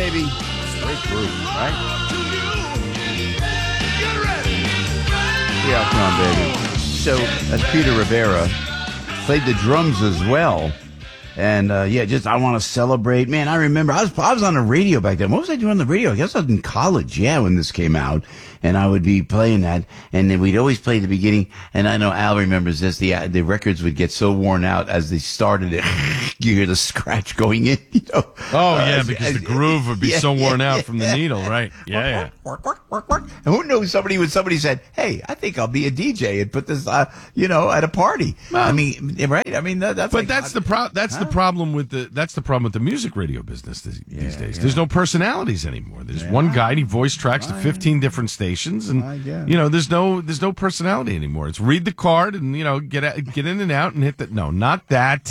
baby. Great groove, right? Yeah, come on, baby. So, as Peter Rivera played the drums as well. And, I want to celebrate. Man, I remember I was on the radio back then. What was I doing on the radio? I guess I was in college, when this came out. And I would be playing that. And then we'd always play the beginning. And I know Al remembers this. The records would get so worn out as they started it. You hear the scratch going in, Oh, because the groove would be so worn out from the needle, right? Yeah. Work. And who knew somebody said, hey, I think I'll be a DJ and put this, at a party. Well, I mean, right? I mean, that's the problem with the music radio business these days. Yeah. There's no personalities anymore. There's one guy and he voice tracks to 15 different stations, and there's no personality anymore. It's read the card and get in and out and hit that. No, not that.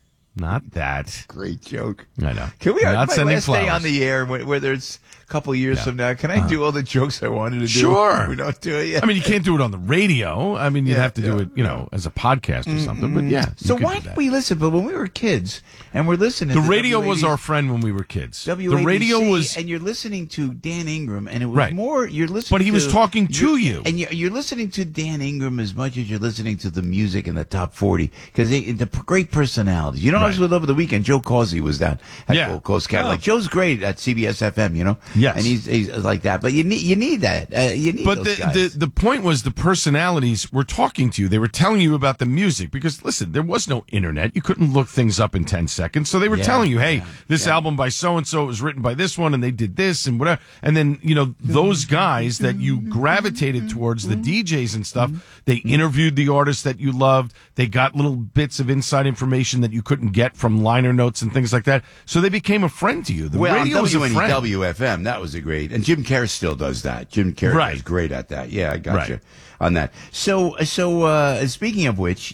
Great joke. I know. Can we not my last day on the air where there's a couple of years from now? Can I do all the jokes I wanted to do? Sure. We don't do it yet. I mean, you can't do it on the radio. I mean, you'd have to do it, as a podcast or something. But so why did we listen? But when we were kids and we're listening, the radio was our friend when we were kids. The radio was, and you're listening to Dan Ingram, and it was more. You're listening, but he was talking to you, and you're listening to Dan Ingram as much as you're listening to the music in the top 40 because the great personalities. I was with over the weekend. Joe Causey was down at Gold Coast Cadillac. Joe's great at CBS FM, Yes. And he's like that. But you need that. You need those guys. The point was the personalities were talking to you. They were telling you about the music because, listen, there was no internet. You couldn't look things up in 10 seconds. So they were telling you, hey, this album by so-and-so was written by this one and they did this and whatever. And then, those guys that you gravitated towards, the DJs and stuff, they interviewed the artists that you loved. They got little bits of inside information that you couldn't get from liner notes and things like that. So they became a friend to you. The radio was a friend. WFM, that was a great. And Jim Kerr still does that. Jim Kerr is great at that. Yeah, I got you on that. So speaking of which,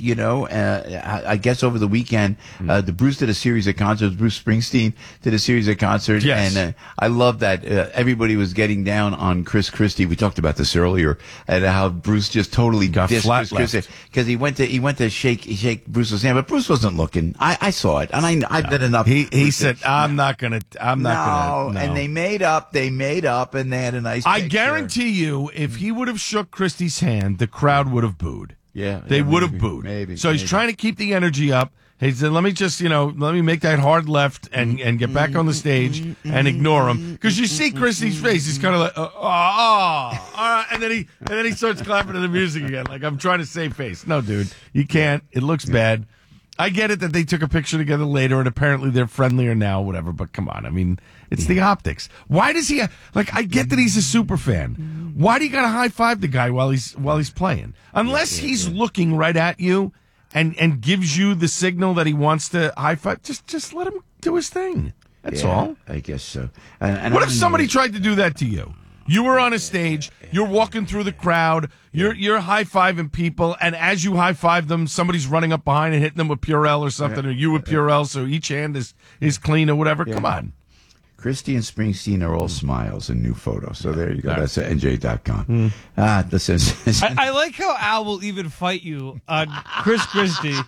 I guess over the weekend, the Bruce did a series of concerts. Bruce Springsteen did a series of concerts. Yes. And I love that everybody was getting down on Chris Christie. We talked about this earlier, and how Bruce just totally got dissed flat Chris Christie because he went to shake Bruce's hand, but Bruce wasn't looking. I saw it, and I've done enough. He said, I'm not gonna. No, and they made up, and they had a nice I picture. guarantee you, if he would have shook Christie's hand, the crowd would have booed. Yeah. They would have booed. Maybe. So he's trying to keep the energy up. He said, let me just, let me make that hard left and get back on the stage and ignore him. Because you see Christie's face. He's kind of like, all right. And then he starts clapping to the music again. Like, I'm trying to save face. No, dude, you can't. It looks bad. I get it that they took a picture together later and apparently they're friendlier now, whatever, but come on. I mean, it's the optics. Why does he, I get that he's a super fan. Why do you got to high five the guy while he's playing? Unless he's looking right at you and gives you the signal that he wants to high five, just let him do his thing. That's all. I guess so. And what if somebody tried to do that to you? You were on a stage, you're walking through the crowd, you're high-fiving people, and as you high-five them, somebody's running up behind and hitting them with Purell or something, or you with Purell, so each hand is clean or whatever. Come on. Christie and Springsteen are all smiles in new photos. So there you go. That's at NJ.com. Listen. I like how Al will even fight you on Chris Christie.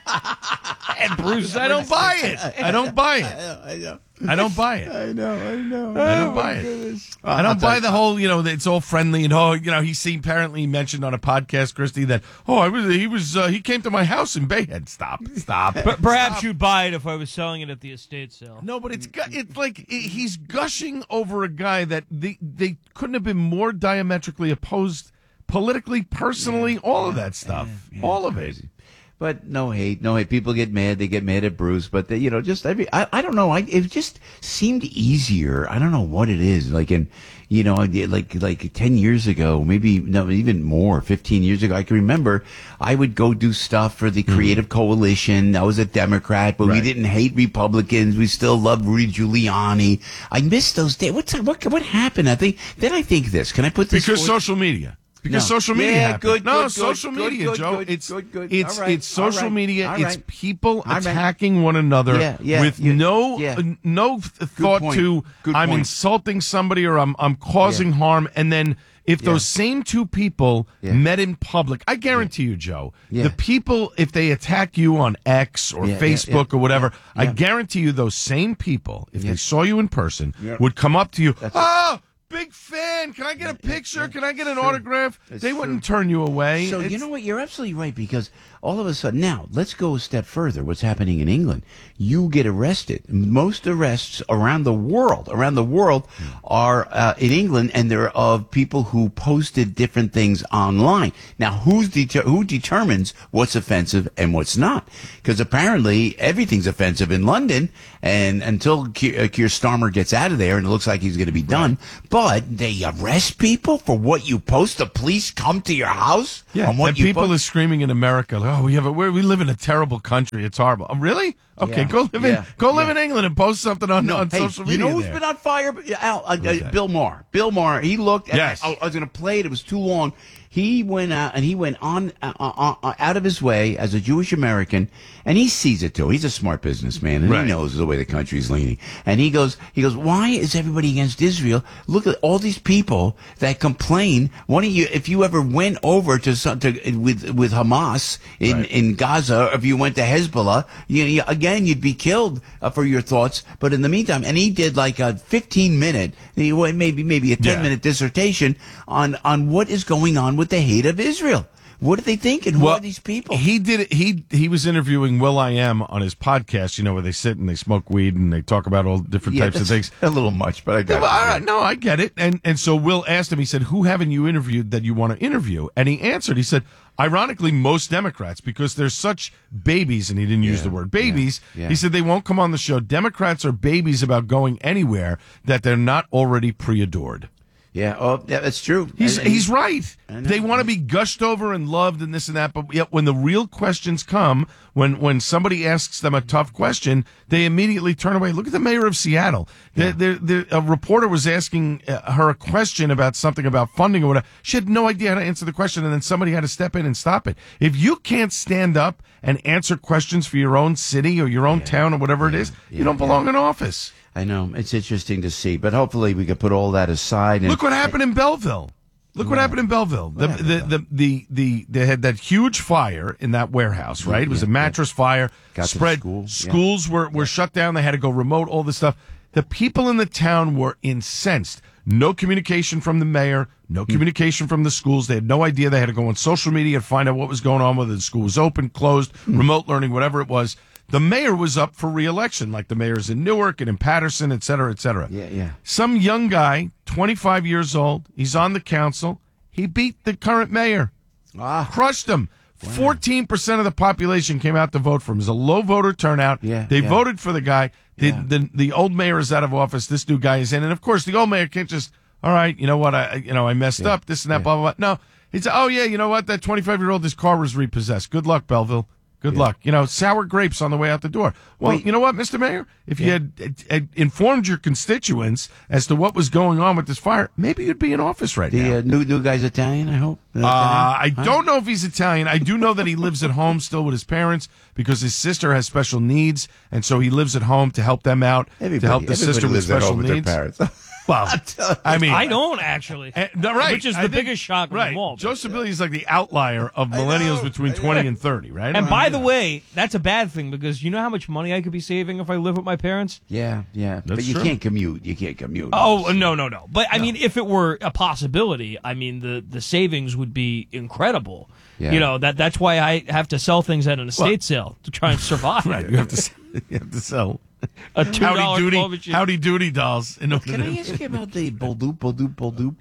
And Bruce, I don't buy it. I don't buy it. I know. I don't buy it. I know. I don't buy it. I don't buy the whole, that it's all friendly and he's seen apparently mentioned on a podcast, Christie, that he came to my house in Bayhead. Stop. But perhaps you'd buy it if I was selling it at the estate sale. No, but it's like he's gushing over a guy that they couldn't have been more diametrically opposed politically, personally, all of that stuff, all of it. But no hate. People get mad. They get mad at Bruce. But I don't know. It just seemed easier. I don't know what it is. Like 10 years ago, maybe no, even more, 15 years ago, I can remember I would go do stuff for the Creative Coalition. I was a Democrat, but we didn't hate Republicans. We still loved Rudy Giuliani. I miss those days. What happened? I think this. Can I put this? Because social media. Because social media happened. Good, social media, Joe. It's social media. It's people attacking one another with no thought to I'm insulting somebody or I'm causing harm, and then if those same two people Yeah. met in public, I guarantee you, Joe, Yeah. the people, if they attack you on X or Facebook or whatever, I Yeah. guarantee you those same people, if Yeah. they saw you in person, Yeah. would come up to you, That's oh, big fan, can I get a picture? Can I get an autograph? It's They wouldn't turn you away. So you know what? You're absolutely right, because all of a sudden, now let's go a step further. What's happening in England? You get arrested. Most arrests around the world are in England, and they're of people who posted different things online. Now, who determines what's offensive and what's not? Because apparently everything's offensive in London, and until Keir Starmer gets out of there, and it looks like he's going to be done. But they arrest people for what you post. The police come to your house. Yeah, on what and you people post. are screaming in America, like, oh, we live in a terrible country. It's horrible. Oh, really? Okay, Yeah, go live in England and post something on Hey, social you media. know who's there. been on fire? Al, Bill Maher. Bill Maher. He looked. And Yes. I was going to play it. It was too long. He went out and he went on out of his way as a Jewish American, and he sees it too. He's a smart businessman, and Right. he knows the way the country's leaning. And he goes, why is everybody against Israel? Look at all these people that complain. Why don't you, if you ever went over with Hamas in Gaza, or if you went to Hezbollah, again you'd be killed for your thoughts. But in the meantime, and he did like a 15-minute, maybe a 10-minute dissertation on what is going on with the hate of Israel. What are they thinking? Who are these people? He did it. He was interviewing Will.i.am on his podcast, where they sit and they smoke weed and they talk about all different types of things. A little much, but I got Well, it. all right, no, I get it. And so Will asked him, he said, who haven't you interviewed that you want to interview? And he answered, he said, ironically, most Democrats, because they're such babies, and he didn't use the word babies. Yeah. He said they won't come on the show. Democrats are babies about going anywhere that they're not already pre-adored. Yeah, that's true. He's right. I know. They want to be gushed over and loved and this and that, but yet when the real questions come, when somebody asks them a tough question, they immediately turn away. Look at the mayor of Seattle. Yeah. A reporter was asking her a question about something about funding or whatever. She had no idea how to answer the question, and then somebody had to step in and stop it. If you can't stand up and answer questions for your own city or your own town or whatever it is, you don't belong in office. I know. It's interesting to see, but hopefully we can put all that aside. And Look what happened in Belleville. They had that huge fire in that warehouse, right? It was a mattress fire. Got to the spread. school. Schools were shut down. They had to go remote, all this stuff. The people in the town were incensed. No communication from the mayor, no communication from the schools. They had no idea. They had to go on social media and find out what was going on, whether the school was open, closed, remote learning, whatever it was. The mayor was up for re-election, like the mayors in Newark and in Patterson, et cetera, et cetera. Yeah. Some young guy, 25 years old, he's on the council. He beat the current mayor. Crushed him. 14% of the population came out to vote for him. It was a low voter turnout. They voted for the guy. The old mayor is out of office. This new guy is in. And, of course, the old mayor can't just, all right, you know what, I messed up, this and that, blah, blah, blah. No, he said, oh, yeah, you know what, that 25-year-old, his car was repossessed. Good luck, Belleville. Good luck. Sour grapes on the way out the door. Well, you know what, Mr. Mayor? If you had informed your constituents as to what was going on with this fire, maybe you'd be in office right now. The new guy's Italian, I hope. I don't know if he's Italian. I do know that he lives at home still with his parents because his sister has special needs, and so he lives at home to help them out, to help the sister with special needs. Well, I mean, I don't actually. Right. Which is the biggest shock of them all. Joe Sibilli is like the outlier of millennials between 20 and 30, right? And by the way, that's a bad thing because you know how much money I could be saving if I live with my parents? Yeah. But you true. can't commute. You can't commute. Oh, no. But I mean, if it were a possibility, I mean, the savings would be incredible. Yeah. That's why I have to sell things at an estate sale to try and survive. Right, you have to sell. A $2 Howdy Doody dolls. Can I ask you about the Boldoop?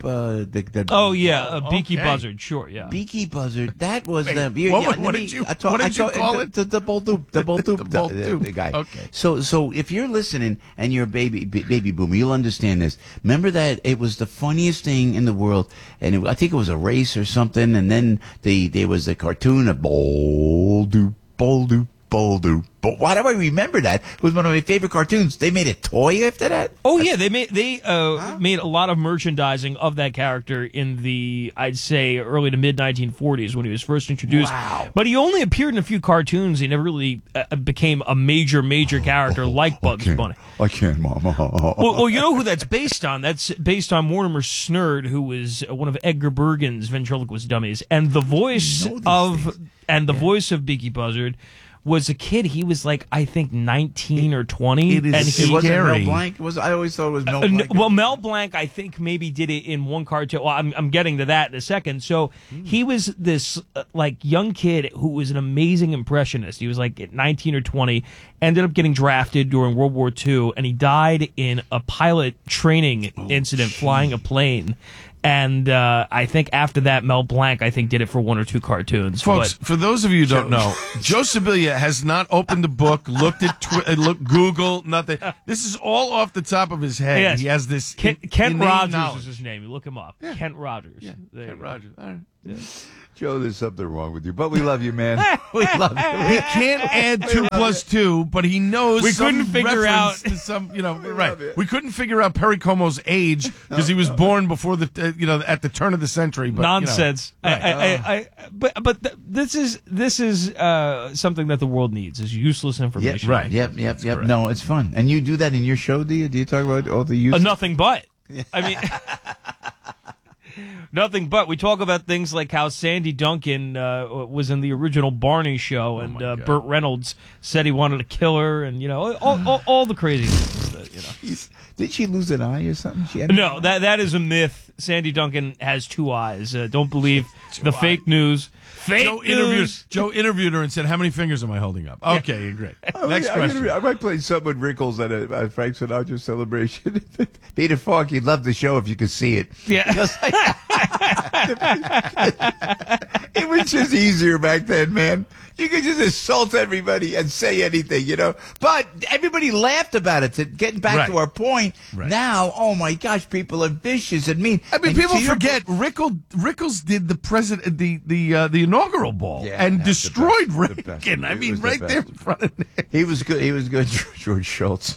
Oh, yeah, a beaky buzzard, sure, yeah. Beaky buzzard. That was Wait, the. what did you call it? The Boldoop. The Boldoop. The guy. Okay. So if you're listening and you're a baby boomer, you'll understand this. Remember that it was the funniest thing in the world, and I think it was a race or something, and then there was the cartoon of Boldoop. Boulder. But why do I remember that? It was one of my favorite cartoons. They made a toy after that? Oh yeah, they made a lot of merchandising of that character in the, I'd say, early to mid 1940s when he was first introduced. Wow. But he only appeared in a few cartoons. He never really became a major character like Bugs Bunny. I can't, Mama. Well, you know who that's based on? That's based on Mortimer Snerd, who was one of Edgar Bergen's ventriloquist dummies, and the voice of Beaky Buzzard was a kid. He was like, I think 19 or 20. It is and It wasn't scary. Mel Blanc. I always thought it was Mel Blanc. Well, Mel Blanc, I think maybe did it in one cartoon. Well, I'm getting to that in a second. So he was this like young kid who was an amazing impressionist. He was like 19 or 20, ended up getting drafted during World War II, and he died in a pilot training incident flying a plane. And I think after that, Mel Blanc, I think, did it for one or two cartoons. Folks, for those of you who don't know, Joe Sibilia has not opened the book, looked at Google, nothing. This is all off the top of his head. Yes. He has this Kent innate Rogers knowledge. is his name. You look him up. Yeah. Kent Rogers. Yeah, There Kent you go. Rogers. All right. Joe, there's something wrong with you, but we love you, man. We love you. He can't add 2 plus 2, but he knows We some couldn't figure reference out- to some, right. love it. We couldn't figure out Perry Como's age because he was born before the, at the turn of the century. But, Nonsense. Right. But this is something that the world needs, is useless information. right. Yep. No, it's fun. And you do that in your show, do you? Do you talk about all the use? Nothing but. I mean, nothing but. We talk about things like how Sandy Duncan was in the original Barney show, and Burt Reynolds said he wanted to kill her, and all the crazy things. Did she lose an eye or something? She had No, that is a myth. Sandy Duncan has 2 eyes. Don't believe the fake news. Fake news. Joe interviewed her and said, "How many fingers am I holding up?" Okay, great. Next question. I might play some with Rickles at a Frank Sinatra celebration. Peter Falk, you'd love the show if you could see it. Yeah. It was just easier back then, man. You could just insult everybody and say anything, But everybody laughed about it. Getting back to our point, now, oh my gosh, people are vicious and mean. I mean, And people to your forget Rickles did the president the inaugural ball Yeah, and that's the destroyed best, the best. Reagan. I It mean, was the right there best. in front of him. He was good. He was good, George Schultz.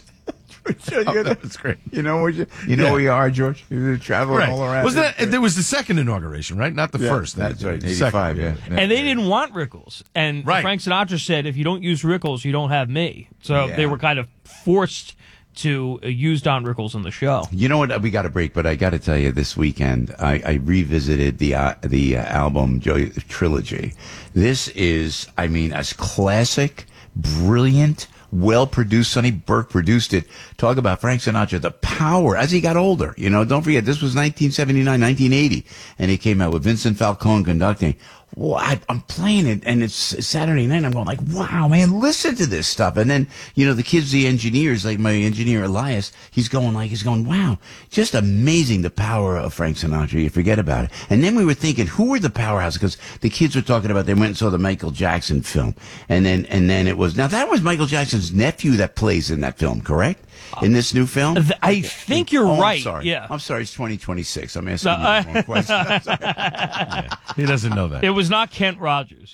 That was great. You know where we are, George. You were traveling all around. Was there was the second inauguration, right? Not the first. That's right. The 85. second. Yeah. And they didn't want Rickles. And Right. Frank Sinatra said, if you don't use Rickles, you don't have me. So Yeah. they were kind of forced to use Don Rickles in the show. You know what? We got a break, but I got to tell you, this weekend I revisited the album Joy Trilogy. This is, as classic, brilliant, well produced. Sonny Burke produced it. Talk about Frank Sinatra, the power as he got older. Don't forget, this was 1979, 1980, and he came out with Vincent Falcone conducting. Well, I'm playing it, and it's Saturday night, and I'm going like, wow, man, listen to this stuff. And then, the kids, the engineers, like my engineer Elias, he's going, wow, just amazing, the power of Frank Sinatra. You forget about it. And then we were thinking, who were the powerhouses? Because the kids were talking about, they went and saw the Michael Jackson film. And then that was Michael Jackson's nephew that plays in that film, correct? In this new film? I think you're right. I'm sorry. Yeah. I'm sorry, it's 2026. I'm asking you the wrong question. I'm sorry. He doesn't know that. It was not Kent Rogers.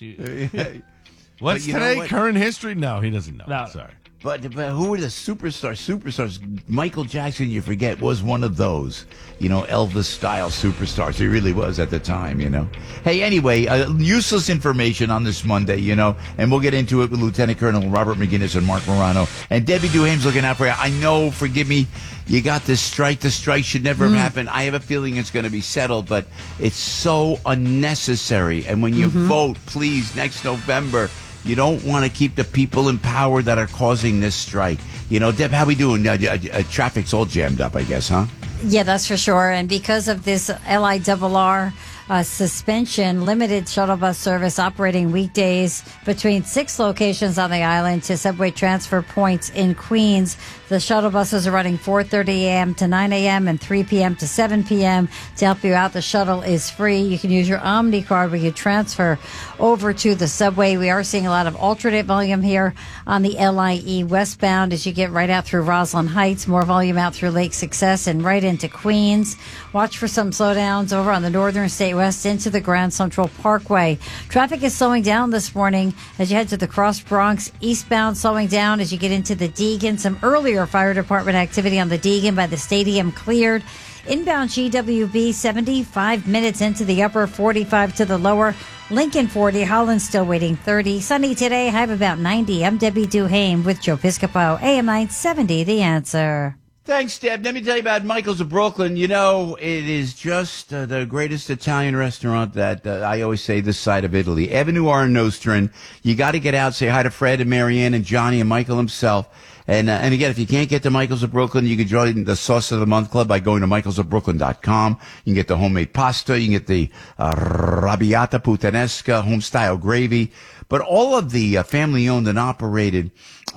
What's you know today? what? Current history? No, he doesn't know. No. Sorry. But who were the superstars? Michael Jackson, you forget, was one of those, Elvis-style superstars. He really was at the time, Hey, anyway, useless information on this Monday, and we'll get into it with Lieutenant Colonel Robert McGinnis and Mark Morano. And Debbie Duhame's looking out for you. I know, forgive me, you got this strike. The strike should never have happened. I have a feeling it's going to be settled, but it's so unnecessary. And when you vote, please, next November, you don't want to keep the people in power that are causing this strike. Deb, how we doing? Traffic's all jammed up, I guess, huh? Yeah, that's for sure. And because of this LIRR suspension, limited shuttle bus service operating weekdays between 6 locations on the island to subway transfer points in Queens. The shuttle buses are running 4:30 a.m. to 9 a.m. and 3 p.m. to 7 p.m. To help you out, the shuttle is free. You can use your Omni card where you transfer over to the subway. We are seeing a lot of alternate volume here on the LIE westbound as you get right out through Roslyn Heights. More volume out through Lake Success and right into Queens. Watch for some slowdowns over on the Northern State West into the Grand Central Parkway. Traffic is slowing down this morning as you head to the Cross Bronx. Eastbound slowing down as you get into the Deegan. Some earlier fire department activity on the Deegan by the stadium cleared. Inbound GWB 75 minutes into the upper, 45 to the lower. Lincoln 40, Holland still waiting 30. Sunny today, high of about 90. I'm Debbie Duhame with Joe Piscopo, AM 970, The Answer. Thanks, Deb. Let me tell you about Michael's of Brooklyn. You know, it is just the greatest Italian restaurant that I always say this side of Italy. Avenue R in Nostrand. You got to get out, say hi to Fred and Marianne and Johnny and Michael himself. And again, if you can't get to Michael's of Brooklyn, you can join the Sauce of the Month Club by going to michaelsofbrooklyn.com. You can get the homemade pasta. You can get the arrabbiata puttanesca, home-style gravy. But all of the family-owned and operated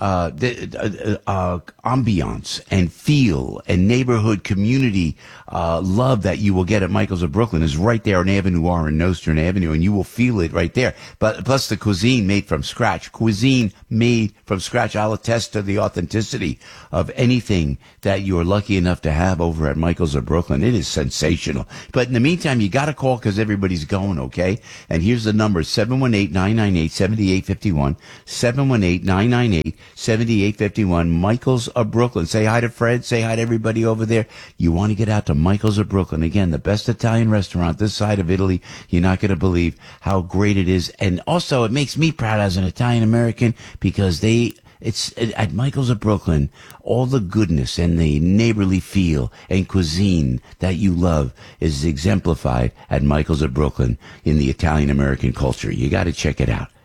ambiance and feel and neighborhood community love that you will get at Michael's of Brooklyn is right there on Avenue R and Nostrand Avenue, and you will feel it right there. But plus the cuisine made from scratch. Cuisine made from scratch. I'll attest to the authenticity of anything that you are lucky enough to have over at Michael's of Brooklyn. It is sensational. But in the meantime, you got to call because everybody's going, okay? And here's the number, 718-998-7851, 718-998-7851, Michael's of Brooklyn. Say hi to Fred. Say hi to everybody over there. You want to get out to Michael's of Brooklyn. Again, the best Italian restaurant this side of Italy. You're not going to believe how great it is. And also, it makes me proud as an Italian American because it's at Michael's of Brooklyn, all the goodness and the neighborly feel and cuisine that you love is exemplified at Michael's of Brooklyn in the Italian American culture. You got to check it out.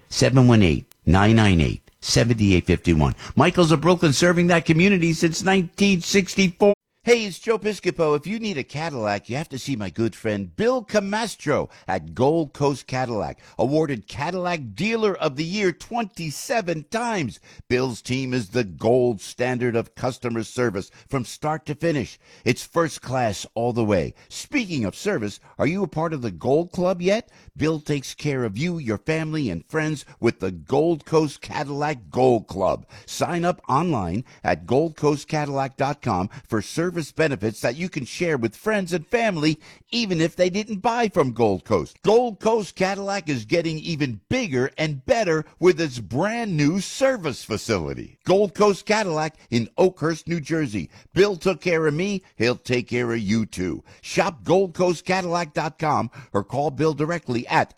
718-998-7851. Michael's of Brooklyn, serving that community since 1964. Hey, it's Joe Piscopo. If you need a Cadillac, you have to see my good friend Bill Camastro at Gold Coast Cadillac, awarded Cadillac Dealer of the Year 27 times. Bill's team is the gold standard of customer service from start to finish. It's first class all the way. Speaking of service, are you a part of the Gold Club yet? Bill takes care of you, your family, and friends with the Gold Coast Cadillac Gold Club. Sign up online at goldcoastcadillac.com for service benefits that you can share with friends and family, even if they didn't buy from Gold Coast. Gold Coast Cadillac is getting even bigger and better with its brand new service facility. Gold Coast Cadillac in Oakhurst, New Jersey. Bill took care of me. He'll take care of you too. Shop goldcoastcadillac.com or call Bill directly at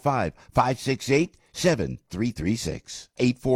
845-568-7336.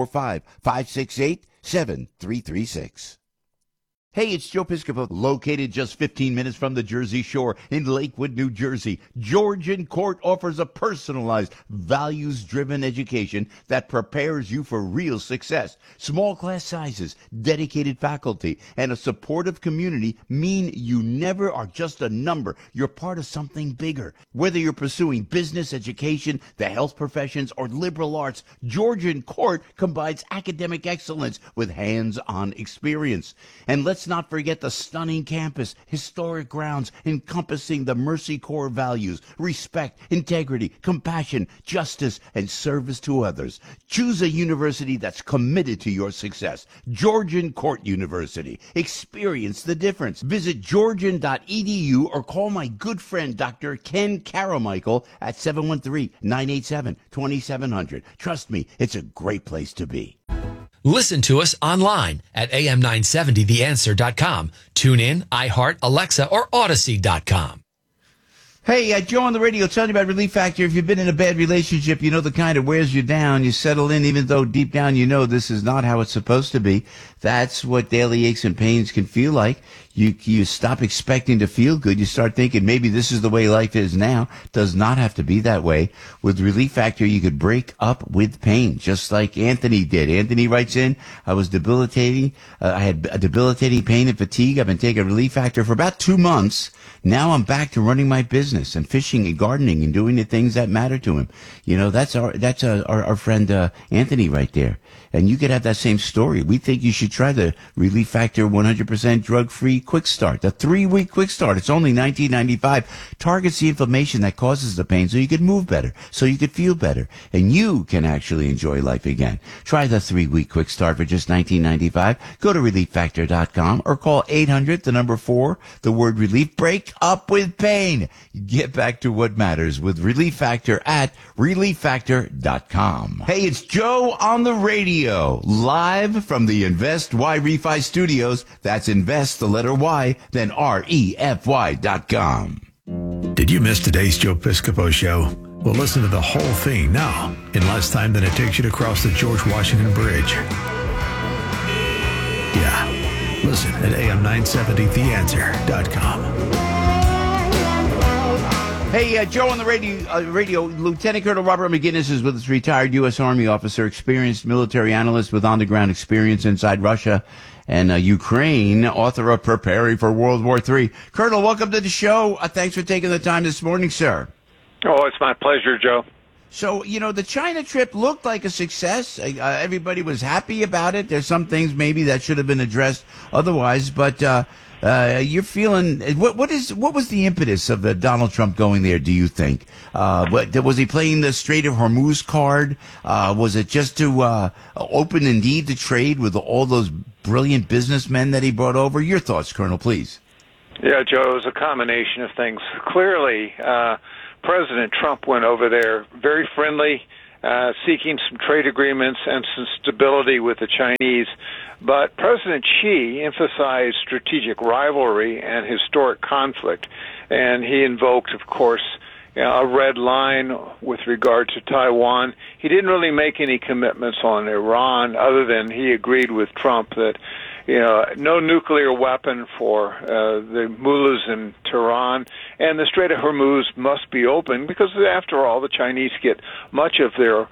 845-568-7336. Hey, it's Joe Piscopo, located just 15 minutes from the Jersey Shore in Lakewood, New Jersey. Georgian Court offers a personalized, values-driven education that prepares you for real success. Small class sizes, dedicated faculty, and a supportive community mean you never are just a number. You're part of something bigger. Whether you're pursuing business, education, the health professions, or liberal arts, Georgian Court combines academic excellence with hands-on experience. And let's not forget the stunning campus, historic grounds encompassing the Mercy Corps values, respect, integrity, compassion, justice, and service to others. Choose a university that's committed to your success. Georgian Court University. Experience the difference. Visit georgian.edu or call my good friend Dr. Ken Caramichael at 713-987-2700. Trust me, it's a great place to be. Listen to us online at am970theanswer.com. Tune in, iHeart, Alexa, or Odyssey.com. Hey, Joe on the radio telling you about Relief Factor. If you've been in a bad relationship, you know the kind that wears you down. You settle in even though deep down you know this is not how it's supposed to be. That's what daily aches and pains can feel like. You stop expecting to feel good. You start thinking maybe this is the way life is now. It does not have to be that way. With Relief Factor, you could break up with pain, just like Anthony did. Anthony writes in, I was debilitating. I had a debilitating pain and fatigue. I've been taking Relief Factor for about 2 months. Now I'm back to running my business. business and fishing and gardening and doing the things that matter to him. You know, that's our friend Anthony right there. And you could have that same story. We think you should try the Relief Factor 100% drug-free Quick Start, the 3-week Quick Start. It's only $19.95. Targets the inflammation that causes the pain so you could move better, so you could feel better, and you can actually enjoy life again. Try the 3-week Quick Start for just $19.95. Go to ReliefFactor.com or call 800-4, the word relief. Break up with pain. Get back to what matters with Relief Factor at ReliefFactor.com. Hey, it's Joe on the radio. Live from the Invest Y Refi Studios. That's invest, the letter Y, then REFY.com. Did you miss today's Joe Piscopo show? Well, listen to the whole thing now in less time than it takes you to cross the George Washington Bridge. Yeah. Listen at am970theanswer.com. Hey, Joe on the radio. Lieutenant Colonel Robert McGinnis is with us, retired U.S. Army officer, experienced military analyst with on-the-ground experience inside Russia and Ukraine, author of Preparing for World War III. Colonel, welcome to the show. Thanks for taking the time this morning, sir. Oh, it's my pleasure, Joe. So, you know, the China trip looked like a success. Everybody was happy about it. There's some things maybe that should have been addressed otherwise, but you're feeling what was the impetus of Donald Trump going there? Do you think? Was he playing the Strait of Hormuz card? Was it just to open indeed the trade with all those brilliant businessmen that he brought over? Your thoughts, Colonel, please. Yeah, Joe, it was a combination of things. Clearly, President Trump went over there very friendly, seeking some trade agreements and some stability with the Chinese. But President Xi emphasized strategic rivalry and historic conflict, and he invoked, of course, a red line with regard to Taiwan. He didn't really make any commitments on Iran other than he agreed with Trump that, you know, no nuclear weapon for the mullahs in Tehran, and the Strait of Hormuz must be open because, after all, the Chinese get much of their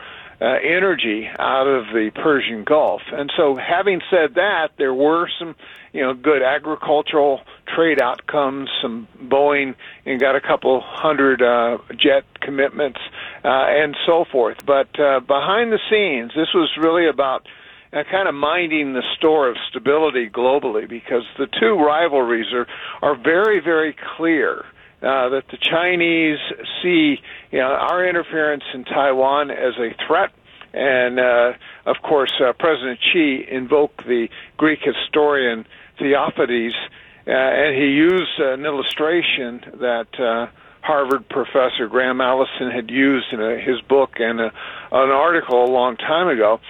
energy out of the Persian Gulf. And so, having said that, there were some, you know, good agricultural trade outcomes. Some Boeing and got a couple hundred jet commitments and so forth. But behind the scenes, this was really about kind of minding the store of stability globally, because the two rivalries are very, very clear. That the Chinese see, you know, our interference in Taiwan as a threat, and of course President Xi invoked the Greek historian Theophides, and he used an illustration that Harvard professor Graham Allison had used in his book and an article a long time ago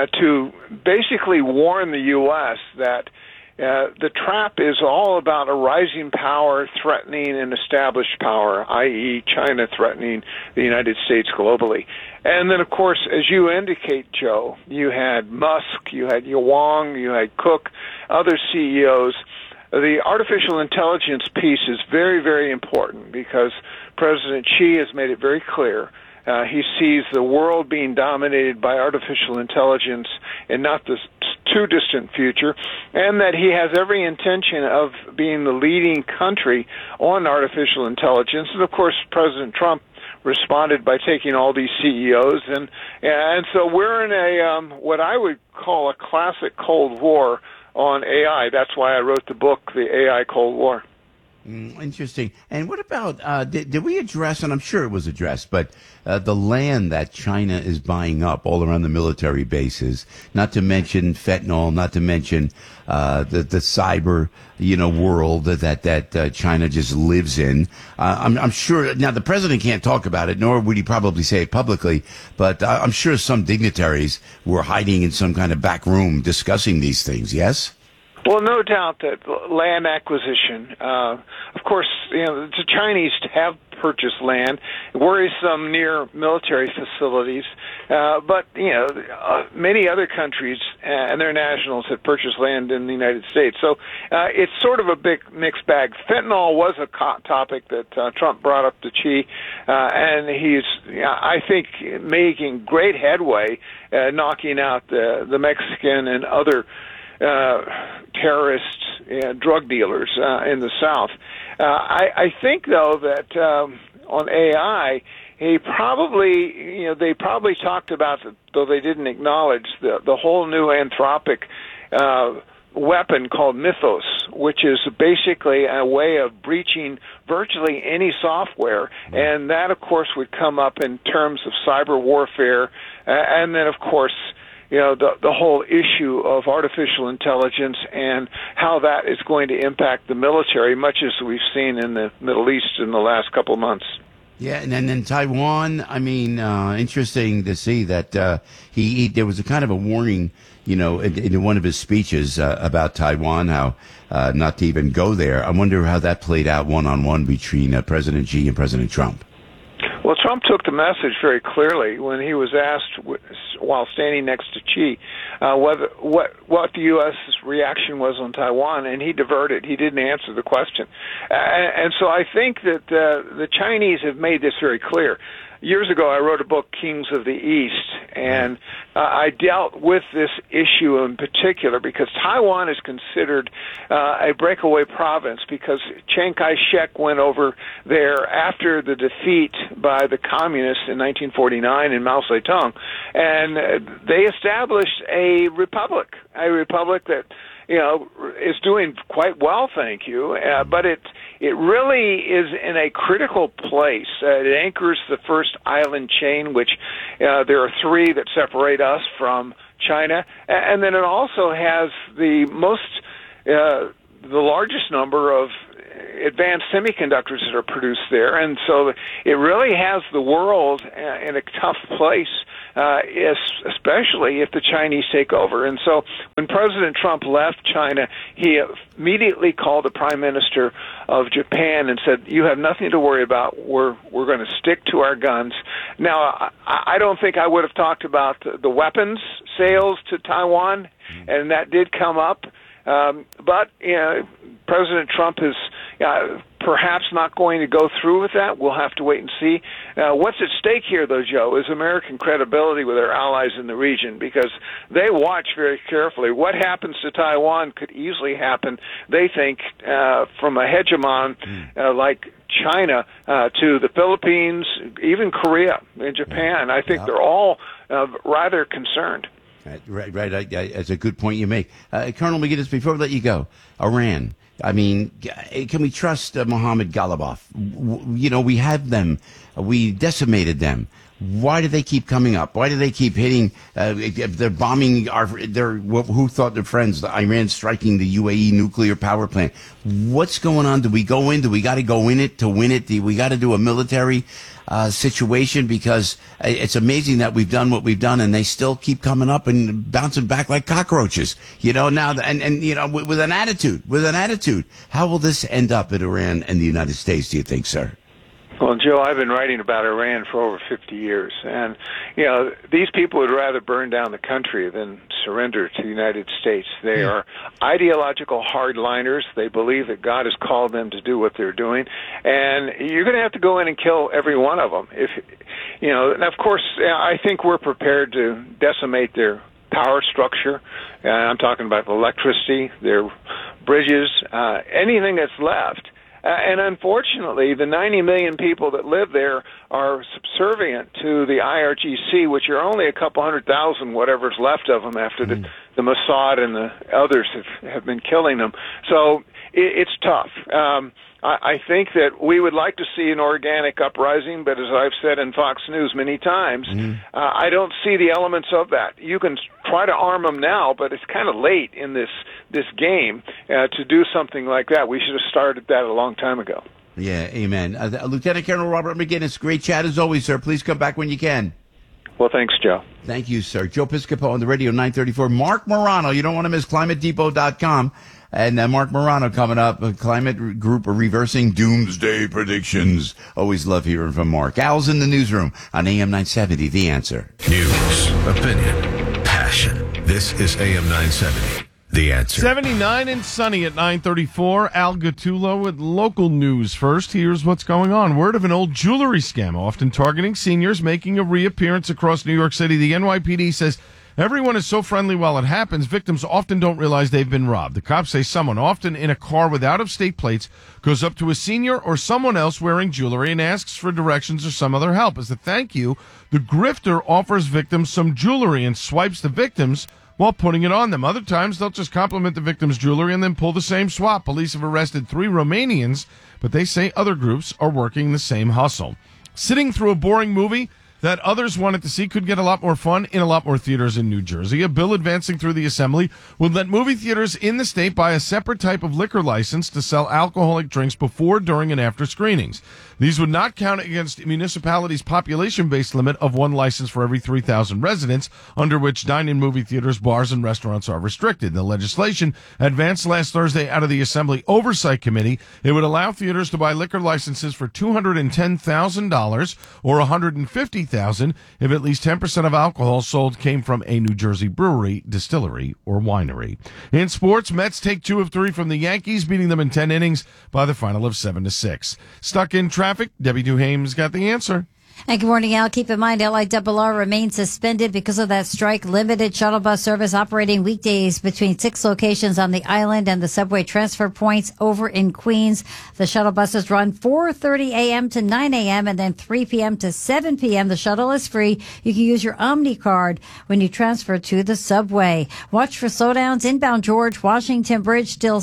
to basically warn the U.S. that the trap is all about a rising power threatening an established power, i.e. China threatening the United States globally. And then, of course, as you indicate, Joe, you had Musk, you had Wang, you had Cook, other CEOs. The artificial intelligence piece is very, very important because President Xi has made it very clear he sees the world being dominated by artificial intelligence in not the too distant future, and that he has every intention of being the leading country on artificial intelligence. And, of course, President Trump responded by taking all these CEOs, and so we're in a what I would call a classic Cold War on AI. That's why I wrote the book, The AI Cold War. Interesting. And what about, did we address, and I'm sure it was addressed, but the land that China is buying up all around the military bases, not to mention fentanyl, not to mention the cyber, you know, world that China just lives in. I'm sure, now the president can't talk about it, nor would he probably say it publicly, but I'm sure some dignitaries were hiding in some kind of back room discussing these things, yes? Well, no doubt that land acquisition, of course, you know, the Chinese have purchased land, worrisome near military facilities, but, you know, many other countries and their nationals have purchased land in the United States. So it's sort of a big mixed bag. Fentanyl was a topic that Trump brought up to Xi, and he's, I think, making great headway knocking out the Mexican and other terrorists, drug dealers in the South. I think, though, that on AI, they probably talked about, though they didn't acknowledge, the whole new Anthropic weapon called Mythos, which is basically a way of breaching virtually any software, and that, of course, would come up in terms of cyber warfare, and then, of course, the whole issue of artificial intelligence and how that is going to impact the military, much as we've seen in the Middle East in the last couple of months. Yeah, and then Taiwan, I mean, interesting to see that there was a kind of a warning, in one of his speeches about Taiwan, how not to even go there. I wonder how that played out one-on-one between President Xi and President Trump. Well, Trump took the message very clearly when he was asked, while standing next to Xi, what the U.S.'s reaction was on Taiwan, and he diverted. He didn't answer the question. And so I think that the Chinese have made this very clear. Years ago, I wrote a book, Kings of the East, and I dealt with this issue in particular because Taiwan is considered a breakaway province because Chiang Kai-shek went over there after the defeat by the communists in 1949 in Mao Zedong, and they established a republic that is doing quite well, thank you, but it really is in a critical place. It anchors the first island chain, which there are three that separate us from China, and then it also has the largest number of advanced semiconductors that are produced there, and so it really has the world in a tough place, especially if the Chinese take over. And so when President Trump left China, he immediately called the Prime Minister of Japan and said, "You have nothing to worry about. We're going to stick to our guns." Now, I don't think I would have talked about the weapons sales to Taiwan, and that did come up. But President Trump is perhaps not going to go through with that. We'll have to wait and see. What's at stake here, though, Joe, is American credibility with our allies in the region because they watch very carefully. What happens to Taiwan could easily happen, they think, from a hegemon like China to the Philippines, even Korea and Japan. I think they're all rather concerned. Right. That's a good point you make. Colonel McGinnis, before we let you go, Iran. I mean, can we trust Mohammed Ghalibaf? We have them. We decimated them. Why do they keep coming up? Why do they keep hitting? They're bombing who thought they're friends? Iran striking the UAE nuclear power plant. What's going on? Do we go in? Do we got to go in it to win it? Do we got to do a military situation? Because it's amazing that we've done what we've done, and they still keep coming up and bouncing back like cockroaches. Now, and with an attitude. How will this end up in Iran and the United States? Do you think, sir? Well, Joe, I've been writing about Iran for over 50 years, and these people would rather burn down the country than surrender to the United States. They are ideological hardliners. They believe that God has called them to do what they're doing, and you're going to have to go in and kill every one of them. And of course, I think we're prepared to decimate their power structure. I'm talking about electricity, their bridges, anything that's left. And unfortunately, the 90 million people that live there are subservient to the IRGC, which are only a couple 100,000, whatever's left of them after the Mossad and the others have been killing them. So it's tough. I think that we would like to see an organic uprising, but as I've said in Fox News many times, I don't see the elements of that. You can try to arm them now, but it's kind of late in this game to do something like that. We should have started that a long time ago. Yeah, amen. Lieutenant Colonel Robert McGinnis, great chat as always, sir. Please come back when you can. Well, thanks, Joe. Thank you, sir. Joe Piscopo on the radio, 934. Mark Morano, you don't want to miss ClimateDepot.com. And Mark Morano coming up, a climate group reversing doomsday predictions. Always love hearing from Mark. Al's in the newsroom on AM 970, The Answer. News, opinion, passion. This is AM 970, The Answer. 79 and sunny at 934. Al Gattullo with local news first. Here's what's going on. Word of an old jewelry scam, often targeting seniors, making a reappearance across New York City. The NYPD says Everyone is so friendly while it happens, victims often don't realize they've been robbed. The cops say someone, often in a car with out-of-state plates, goes up to a senior or someone else wearing jewelry and asks for directions or some other help. As a thank you, the grifter offers victims some jewelry and swipes the victims while putting it on them. Other times, they'll just compliment the victim's jewelry and then pull the same swap. Police have arrested 3 Romanians, but they say other groups are working the same hustle. Sitting through a boring movie that others wanted to see could get a lot more fun in a lot more theaters in New Jersey. A bill advancing through the assembly would let movie theaters in the state buy a separate type of liquor license to sell alcoholic drinks before, during, and after screenings. These would not count against municipalities' population-based limit of 1 license for every 3,000 residents, under which dine-in movie theaters, bars, and restaurants are restricted. The legislation advanced last Thursday out of the Assembly Oversight Committee. It would allow theaters to buy liquor licenses for $210,000 or $150,000 if at least 10% of alcohol sold came from a New Jersey brewery, distillery, or winery. In sports, Mets take 2 of 3 from the Yankees, beating them in 10 innings by the final of 7-6. Stuck in traffic, Debbie Duhame's got the answer. And good morning, Al. Keep in mind, LIRR remains suspended because of that strike. Limited shuttle bus service operating weekdays between 6 locations on the island and the subway transfer points over in Queens. The shuttle buses run 4:30 a.m. to 9 a.m. and then 3 p.m. to 7 p.m. The shuttle is free. You can use your Omni card when you transfer to the subway. Watch for slowdowns inbound George Washington Bridge, still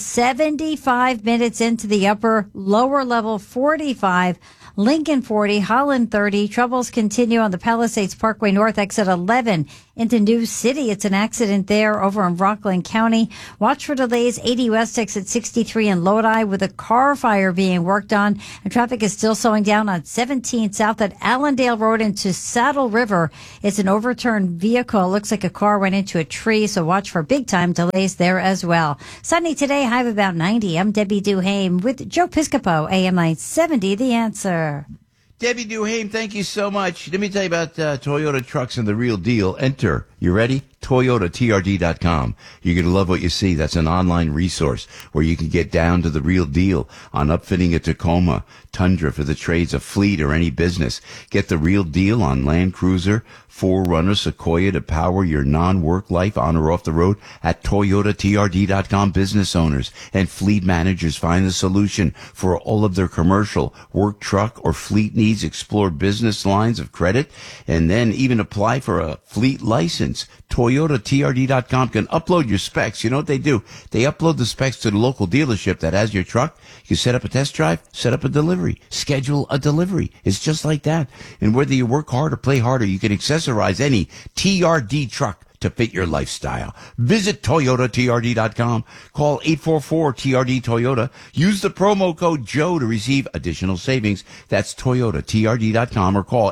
75 minutes into the upper lower level 45. Lincoln 40, Holland 30. Troubles continue on the Palisades Parkway North, exit 11 into New City. It's an accident there over in Rockland County. Watch for delays 80 West exit 63 in Lodi with a car fire being worked on. And traffic is still slowing down on 17 south at Allendale Road into Saddle River. It's an overturned vehicle. Looks like a car went into a tree, so watch for big time delays there as well. Sunny today, high of about 90. I'm Debbie Duhame with Joe Piscopo, AM 970, The Answer. Debbie Duhame, thank you so much. Let me tell you about Toyota trucks and the real deal. Enter. You ready? ToyotaTRD.com. You're going to love what you see. That's an online resource where you can get down to the real deal on upfitting a Tacoma, Tundra for the trades, a fleet, or any business. Get the real deal on Land Cruiser, 4Runner, Sequoia to power your non-work life on or off the road at ToyotaTRD.com. Business owners and fleet managers find the solution for all of their commercial, work truck, or fleet needs. Explore business lines of credit and then even apply for a fleet license. ToyotaTRD.com can upload your specs. You know what they do? They upload the specs to the local dealership that has your truck. You set up a test drive, set up a delivery, schedule a delivery. It's just like that. And whether you work hard or play harder, you can accessorize any TRD truck to fit your lifestyle. Visit ToyotaTRD.com. Call 844-TRD-TOYOTA. Use the promo code Joe to receive additional savings. That's ToyotaTRD.com or call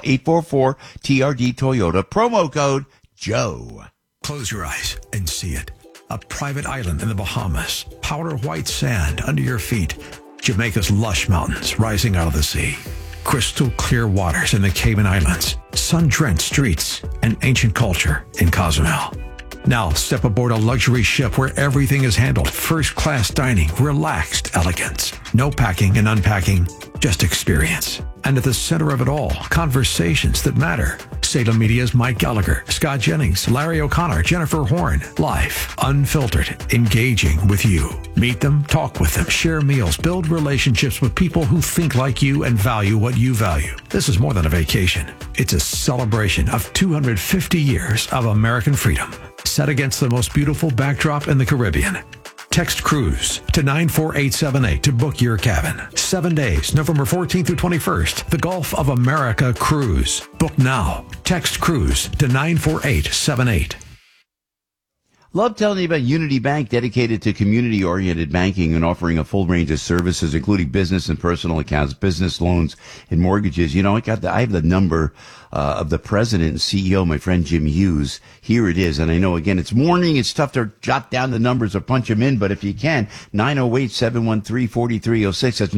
844-TRD-TOYOTA. Promo code Joe. Close your eyes and see it. A private island in the Bahamas. Powder white sand under your feet. Jamaica's lush mountains rising out of the sea. Crystal clear waters in the Cayman Islands. Sun-drenched streets and ancient culture in Cozumel. Now step aboard a luxury ship where everything is handled. First-class dining, relaxed elegance. No packing and unpacking, just experience. And at the center of it all, conversations that matter. Salem Media's Mike Gallagher, Scott Jennings, Larry O'Connor, Jennifer Horn. Live, unfiltered, engaging with you. Meet them, talk with them, share meals, build relationships with people who think like you and value what you value. This is more than a vacation. It's a celebration of 250 years of American freedom, set against the most beautiful backdrop in the Caribbean. Text cruise to 94878 to book your cabin. 7 days, November 14th through 21st. The Gulf of America Cruise. Book now. Text cruise to 94878. Love telling you about Unity Bank, dedicated to community-oriented banking and offering a full range of services, including business and personal accounts, business loans, and mortgages. You know, I have the number of the president and CEO, my friend Jim Hughes. Here it is. And I know, again, it's morning. It's tough to jot down the numbers or punch them in. But if you can, 908-713-4306. That's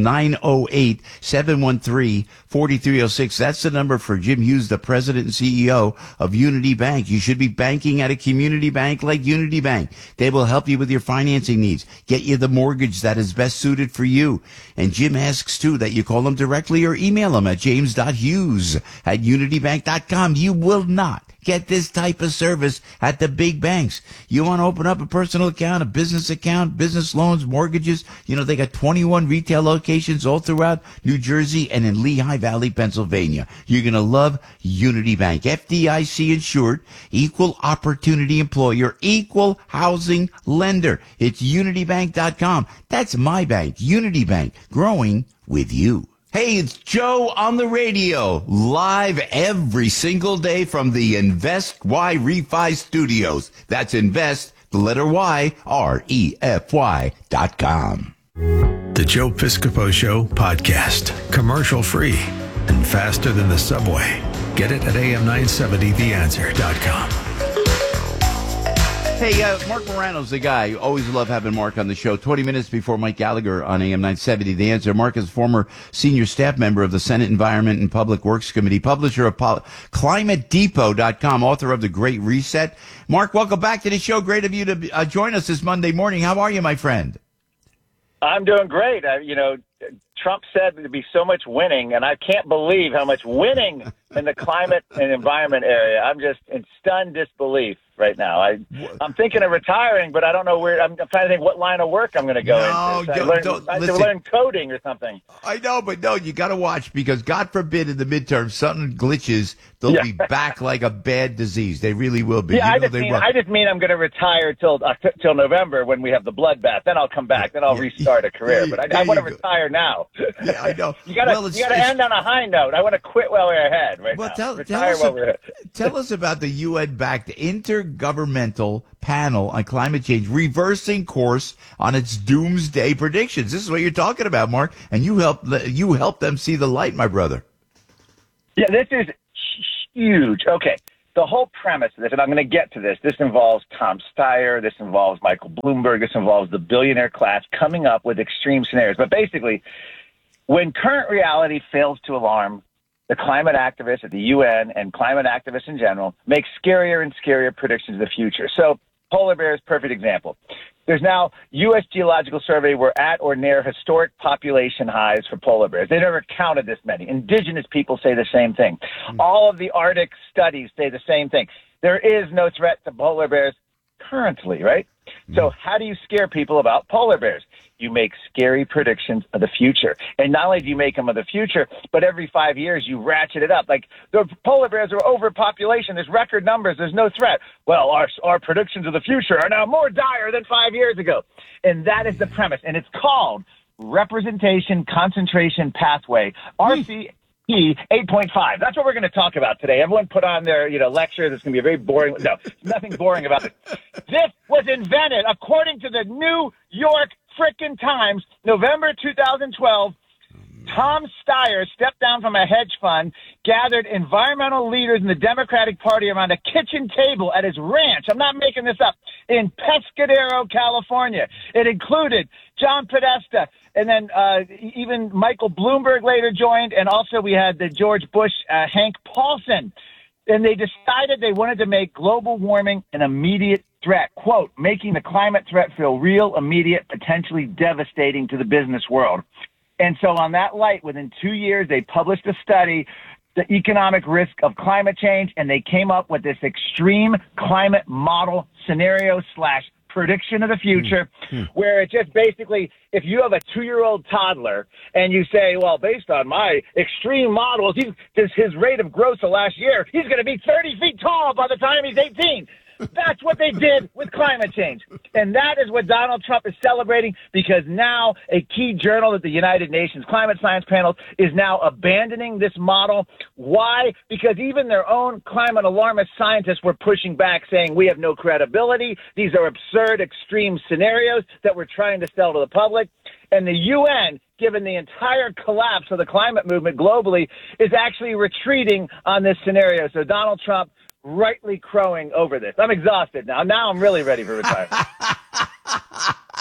908-713-4306. That's the number for Jim Hughes, the president and CEO of Unity Bank. You should be banking at a community bank like Unity Unity Bank. They will help you with your financing needs, get you the mortgage that is best suited for you. And Jim asks, too, that you call them directly or email them at james.hughes@unitybank.com. You will not get this type of service at the big banks. You want to open up a personal account, a business account, business loans, mortgages. They got 21 retail locations all throughout New Jersey and in Lehigh Valley, Pennsylvania. You're going to love Unity Bank. FDIC insured, equal opportunity employer, equal housing lender. It's unitybank.com. That's my bank, Unity Bank, growing with you. Hey, it's Joe on the radio, live every single day from the Invest Y Refi Studios. That's Invest, the letter Y, REFY.com. The Joe Piscopo Show podcast, commercial free and faster than the subway. Get it at am970theanswer.com. Hey, Mark Morano's the guy. Always love having Mark on the show. 20 minutes before Mike Gallagher on AM 970. The Answer. Mark is former senior staff member of the Senate Environment and Public Works Committee, publisher of ClimateDepot.com, author of The Great Reset. Mark, welcome back to the show. Great of you to join us this Monday morning. How are you, my friend? I'm doing great. Trump said there'd be so much winning, and I can't believe how much winning in the climate and environment area. I'm just in stunned disbelief right now. I'm thinking of retiring, but I don't know where. I'm trying to think what line of work I'm going to go into. I have to learn coding or something. I know, but no, you got to watch because God forbid in the midterm something glitches. They'll be back like a bad disease. They really will be. Yeah, I just mean I'm going to retire till November when we have the bloodbath. Then I'll come back. Then I'll restart a career. But I want to retire now. Yeah, I know. You got to end on a high note. I want to quit while we're ahead. Tell us about the UN-backed Intergovernmental Panel on Climate Change reversing course on its doomsday predictions. This is what you're talking about, Mark, and you help them see the light, my brother. Yeah, this is huge. Okay, the whole premise of this, and I'm going to get to this. This involves Tom Steyer. This involves Michael Bloomberg. This involves the billionaire class coming up with extreme scenarios. But basically, when current reality fails to alarm the climate activists at the UN and climate activists in general make scarier and scarier predictions of the future. So polar bears, perfect example. There's now U.S. Geological Survey. We're at or near historic population highs for polar bears. They never counted this many. Indigenous people say the same thing. All of the Arctic studies say the same thing. There is no threat to polar bears currently, right? So how do you scare people about polar bears? You make scary predictions of the future. And not only do you make them of the future, but every 5 years you ratchet it up. Like the polar bears are overpopulation. There's record numbers. There's no threat. Well, our predictions of the future are now more dire than 5 years ago. And that is the premise. And it's called Representation Concentration Pathway, RCP 8.5. That's what we're going to talk about today. Everyone put on their, lecture. It's going to be a very boring. No, nothing boring about it. This was invented, according to the New York frickin' Times, November 2012. Tom Steyer stepped down from a hedge fund, gathered environmental leaders in the Democratic Party around a kitchen table at his ranch. I'm not making this up. In Pescadero, California. It included John Podesta, and then even Michael Bloomberg later joined, and also we had the George Bush, Hank Paulson. And they decided they wanted to make global warming an immediate threat, quote, making the climate threat feel real, immediate, potentially devastating to the business world. And so on that light, within 2 years, they published a study, the economic risk of climate change, and they came up with this extreme climate model scenario / prediction of the future, where it just basically, if you have a 2-year-old toddler and you say, well, based on my extreme models, his rate of growth the last year, he's going to be 30 feet tall by the time he's 18. That's what they did with climate change. And that is what Donald Trump is celebrating, because now a key journal at the United Nations Climate Science Panel is now abandoning this model. Why? Because even their own climate alarmist scientists were pushing back, saying we have no credibility. These are absurd, extreme scenarios that we're trying to sell to the public. And the UN, given the entire collapse of the climate movement globally, is actually retreating on this scenario. So Donald Trump rightly crowing over this. I'm exhausted now. Now I'm really ready for retirement.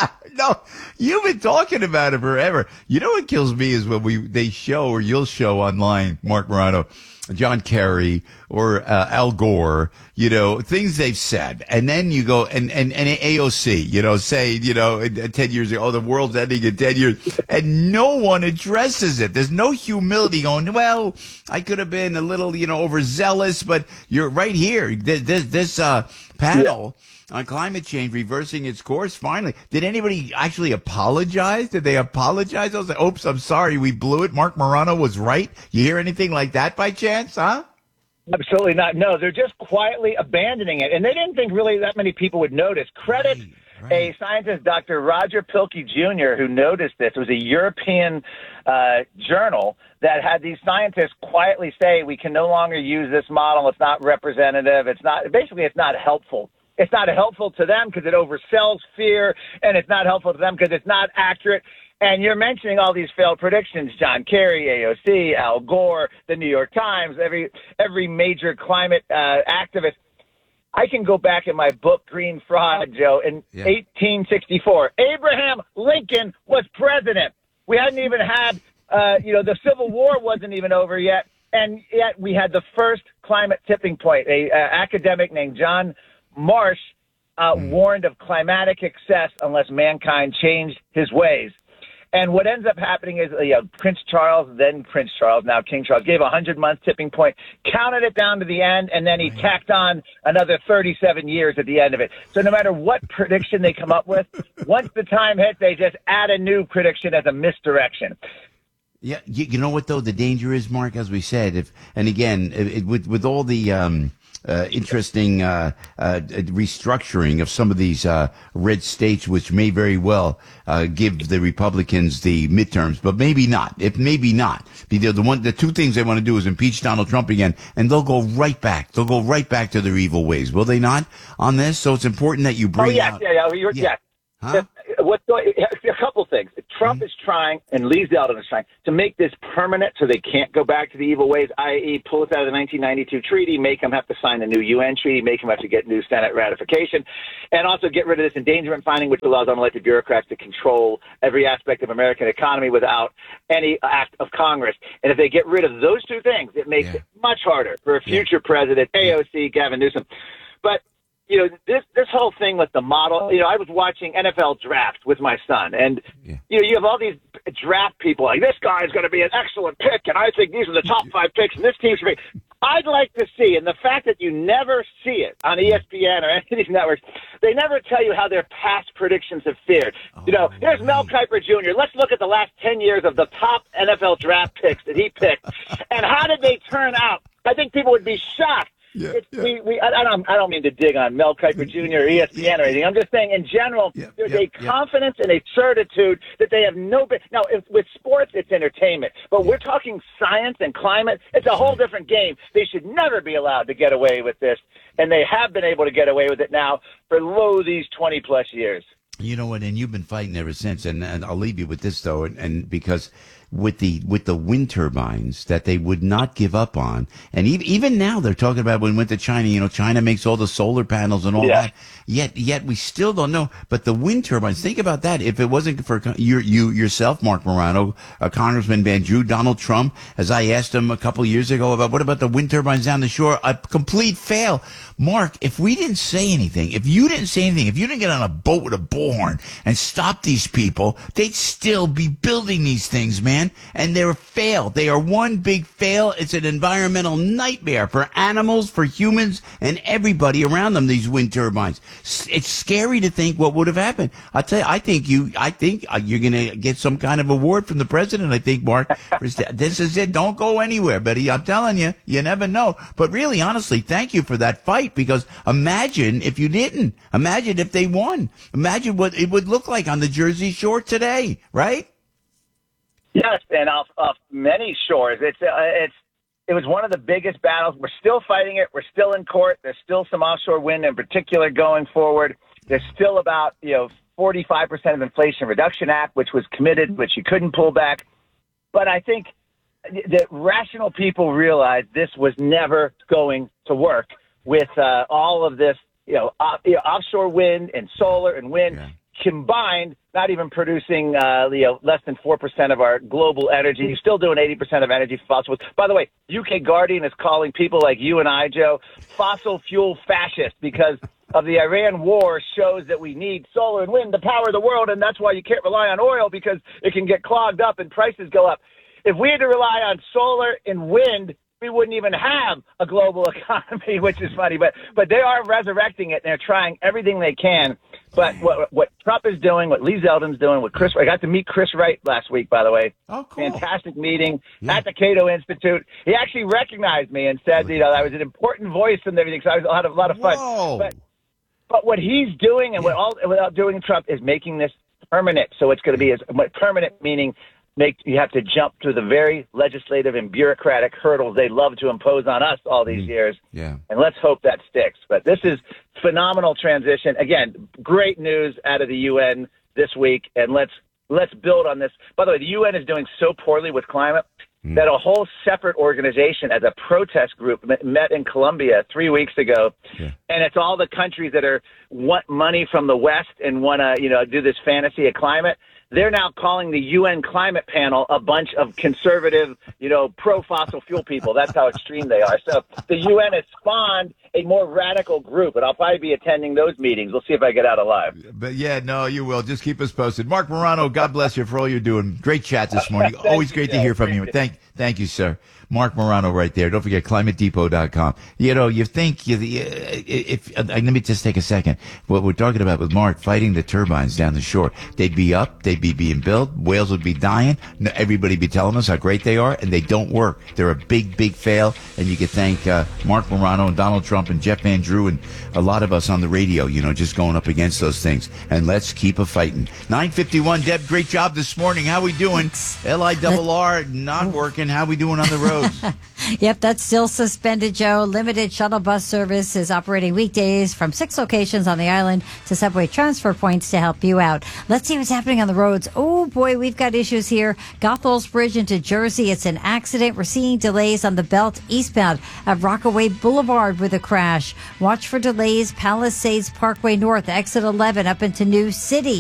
know, you've been talking about it forever. You know what kills me is when they show, or you'll show online, Mark Morano, John Kerry or Al Gore, things they've said. And then you go and AOC, say, in 10 years ago, the world's ending in 10 years. And no one addresses it. There's no humility going, well, I could have been a little, overzealous, but you're right here. This panel on climate change reversing its course finally. Did anybody actually apologize? Did they apologize? I was like, oops, I'm sorry, we blew it. Mark Morano was right. You hear anything like that by chance, huh? Absolutely not. No, they're just quietly abandoning it. And they didn't think really that many people would notice. Credit a scientist, Dr. Roger Pilkey Jr., who noticed this. It was a European journal that had these scientists quietly say, we can no longer use this model. It's not representative. It's not helpful. It's not helpful to them because it oversells fear, and it's not helpful to them because it's not accurate. And you're mentioning all these failed predictions, John Kerry, AOC, Al Gore, the New York Times, every major climate activist. I can go back in my book, Green Fraud, Joe, in 1864. Abraham Lincoln was president. We hadn't even had, the Civil War wasn't even over yet, and yet we had the first climate tipping point. A academic named John Marsh warned of climatic excess unless mankind changed his ways. And what ends up happening is Prince Charles, now King Charles, gave a 100-month tipping point, counted it down to the end, and then he tacked on another 37 years at the end of it. So no matter what prediction they come up with, once the time hits, they just add a new prediction as a misdirection. Yeah, you know what, though? The danger is, Mark, as we said, with all the interesting restructuring of some of these red states, which may very well give the Republicans the midterms, but maybe not. The two things they want to do is impeach Donald Trump again, and they'll go right back. They'll go right back to their evil ways, will they not? On this, so it's important that you bring out. Yes. Huh? A couple things. Trump is trying, and Lee Zeldin is trying, to make this permanent so they can't go back to the evil ways, i.e. pull us out of the 1992 treaty, make them have to sign a new UN treaty, make them have to get new Senate ratification, and also get rid of this endangerment finding, which allows unelected bureaucrats to control every aspect of American economy without any act of Congress. And if they get rid of those two things, it makes it much harder for a future president, AOC, Gavin Newsom. But this whole thing with the model, I was watching NFL draft with my son, and you have all these draft people like, this guy's going to be an excellent pick, and I think these are the top 5 picks, and this team should be. I'd like to see, and the fact that you never see it on ESPN or any of these networks, they never tell you how their past predictions have fared. Here's Mel Kiper Jr. Let's look at the last 10 years of the top NFL draft picks that he picked, and how did they turn out? I think people would be shocked. I don't mean to dig on Mel Kiper Jr. or ESPN or anything. I'm just saying, in general, there's a confidence and a certitude that they have no. Now, with sports, it's entertainment, but we're talking science and climate. It's a whole different game. They should never be allowed to get away with this, and they have been able to get away with it now for these 20+ years. You know what? And you've been fighting ever since. And I'll leave you with this though, and because with the wind turbines that they would not give up on, and even now they're talking about when we went to China. China makes all the solar panels and all that. Yet we still don't know. But the wind turbines, think about that. If it wasn't for you yourself, Mark Morano, Congressman Van Drew, Donald Trump, as I asked him a couple years ago about what about the wind turbines down the shore, a complete fail. Mark, if we didn't say anything, if you didn't say anything, if you didn't get on a boat with a bullhorn and stop these people, they'd still be building these things, man. And they're a fail. They are one big fail. It's an environmental nightmare for animals, for humans, and everybody around them, these wind turbines. It's scary to think what would have happened. I'll tell you, I think you're going to get some kind of award from the president, I think, Mark. This is it. Don't go anywhere, buddy. I'm telling you, you never know. But really, honestly, thank you for that fight, because imagine if you didn't. Imagine if they won. Imagine what it would look like on the Jersey Shore today, right? Yes, and off many shores. It was one of the biggest battles. We're still fighting it. We're still in court. There's still some offshore wind in particular going forward. There's still about 45% of Inflation Reduction Act, which was committed, which you couldn't pull back. But I think that rational people realized this was never going to work with all of this offshore wind and solar and wind. combined, not even producing less than 4% of our global energy, still doing 80% of energy fossils. By the way, UK Guardian is calling people like you and I, Joe, fossil fuel fascists because of the Iran war shows that we need solar and wind to power the world, and that's why you can't rely on oil because it can get clogged up and prices go up. If we had to rely on solar and wind, we wouldn't even have a global economy, which is funny. But they are resurrecting it, and they're trying everything they can. But what Trump is doing, what Lee Zeldin's doing, what Chris, I got to meet Chris Wright last week, by the way. Oh, cool. Fantastic meeting at the Cato Institute. He actually recognized me and said, I was an important voice and everything, so I had a lot of fun. Whoa. But what he's doing and without doing Trump is making this permanent. So it's going to be permanent, meaning you have to jump through the very legislative and bureaucratic hurdles they love to impose on us all these years. Yeah. And let's hope that sticks. But this is phenomenal transition. Again, great news out of the UN this week, and let's build on this. By the way, the UN is doing so poorly with climate that a whole separate organization as a protest group met in Colombia 3 weeks ago. Yeah. And it's all the countries that want money from the West and want to, do this fantasy of climate. They're now calling the UN climate panel a bunch of conservative, pro-fossil fuel people. That's how extreme they are. So the UN has spawned a more radical group, and I'll probably be attending those meetings. We'll see if I get out alive. But yeah, no, you will. Just keep us posted. Mark Morano, God bless you for all you're doing. Great chat this morning. Always great to hear from you. Thank you, sir. Mark Morano right there. Don't forget climatedepot.com. You think let me just take a second. What we're talking about with Mark, fighting the turbines down the shore. They'd be up. They'd be being built. Whales would be dying. Everybody be telling us how great they are, and they don't work. They're a big, big fail. And you can thank Mark Morano and Donald Trump and Jeff Van Drew and a lot of us on the radio, just going up against those things. And let's keep a fighting. 9:51. Deb, great job this morning. How we doing? LIRR not working. How we doing on the roads? Yep, that's still suspended, Joe. Limited shuttle bus service is operating weekdays from 6 locations on the island to subway transfer points to help you out. Let's see what's happening on the roads. Oh, boy, we've got issues here. Goethals Bridge into Jersey. It's an accident. We're seeing delays on the belt eastbound at Rockaway Boulevard with a crash. Watch for delays. Palisades Parkway North, exit 11 up into New City.